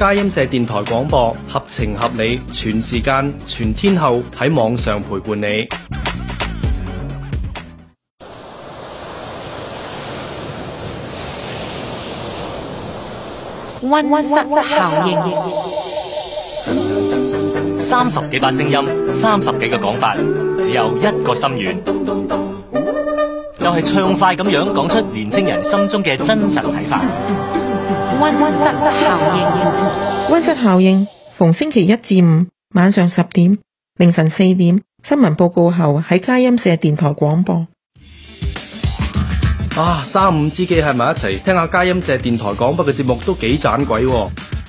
佳音社電台廣播，合情合理，全時間、全天候喺網上陪伴你。 溫室效應 ，30幾把聲音，30幾個講法，只有一個心願，就係暢快咁樣講出年青人心中嘅真實睇法。 溫室效應， 溫室效應，逢星期一至五晚上10點、凌晨4點新聞報告後喺佳音社電台廣播。 三五知己喺埋一齊聽下佳音社電台廣播嘅節目都幾盞鬼喎。